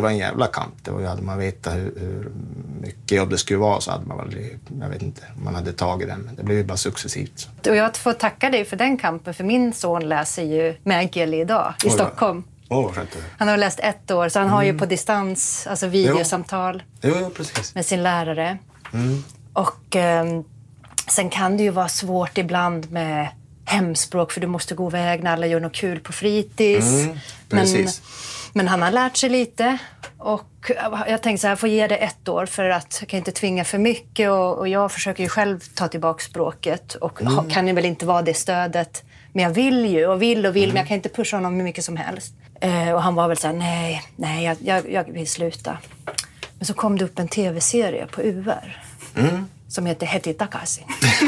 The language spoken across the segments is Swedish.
Det var en jävla kamp. Det var ju, hade man vetat hur mycket jobb det skulle vara så hade man väl, jag vet inte, man hade tagit den. Men det blev ju bara successivt. Och jag får tacka dig för den kampen, för min son läser ju Mäkeli idag i Stockholm. Han har läst 1 år, så han har ju på distans, alltså videosamtal precis. med sin lärare. Och sen kan det ju vara svårt ibland med hemspråk, för du måste gå iväg när alla gör något kul på fritids. Men han har lärt sig lite, och jag tänkte så här, jag får ge det 1 år för att jag kan inte tvinga för mycket, och jag försöker ju själv ta tillbaka språket och kan ju väl inte vara det stödet, men jag vill ju och vill, men jag kan inte pusha honom hur mycket som helst. Och han var väl så här, nej, jag vill sluta. Men så kom det upp en tv-serie på UR som heter Heti Takaisin.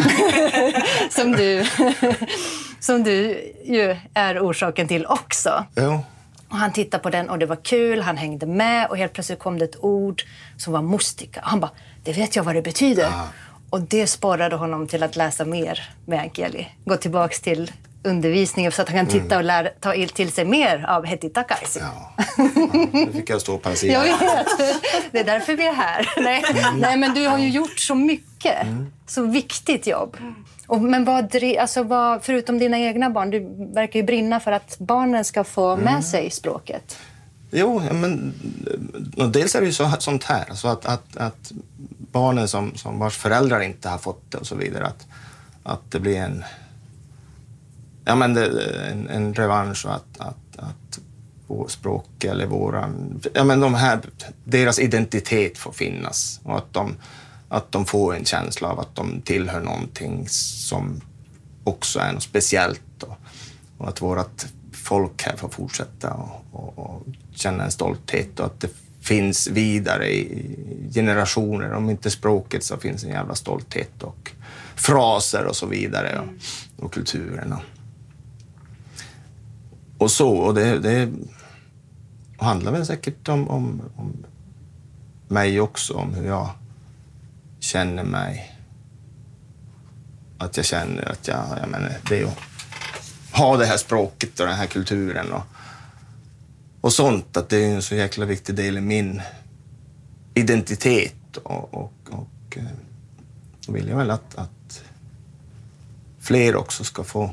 som du ju är orsaken till också. Ja. Och han tittade på den och det var kul, han hängde med, och helt plötsligt kom det ett ord som var mustika. Han bara, det vet jag vad det betyder. Och det sporrade honom till att läsa mer Mäkeli. Gå tillbaks till undervisningen så att han kan titta och ta till sig mer av Heti Takaisin. Ja, nu fick jag stå på en sida. Jag vet, det är därför vi är här. Nej, men du har ju gjort så mycket, så viktigt jobb. Men vad, förutom dina egna barn, du verkar ju brinna för att barnen ska få med sig språket. Jo, men dels är det ju sånt här, alltså att barnen som vars föräldrar inte har fått det och så vidare, att det blir en revansch, och att vår språk eller deras identitet får finnas, och att de får en känsla av att de tillhör någonting som också är något speciellt, och att vårt folk här får fortsätta och känna en stolthet, och att det finns vidare i generationer. Om inte språket så finns en jävla stolthet och fraser och så vidare, och kulturerna. Och det handlar väl säkert om mig också, om hur jag känner mig. Att jag känner att jag menar, det är att ha det här språket och den här kulturen och sånt, att det är en så jäkla viktig del i min identitet, och vill jag väl att fler också ska få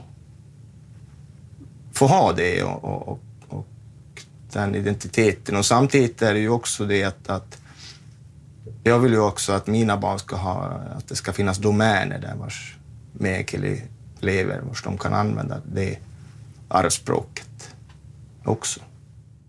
ha det och den identiteten. Och samtidigt är det ju också det att jag vill ju också att mina barn ska ha, att det ska finnas domäner där vars Mäkeli lever, vars de kan använda det arvspråket också.